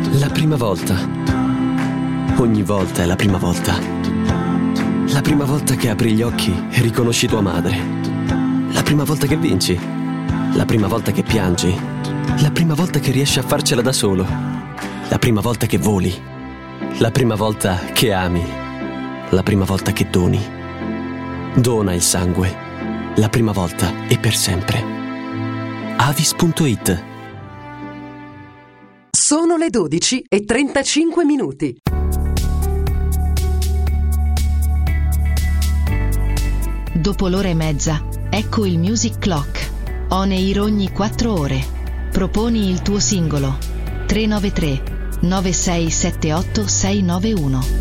La prima volta. Ogni volta è la prima volta. La prima volta che apri gli occhi e riconosci tua madre. La prima volta che vinci. La prima volta che piangi. La prima volta che riesci a farcela da solo. La prima volta che voli. La prima volta che ami. La prima volta che doni. Dona il sangue. La prima volta e per sempre. Avis.it. Sono le 12:35. Dopo l'ora e mezza, ecco il Music Clock. On air ogni 4 ore. Proponi il tuo singolo. 393 9678 691.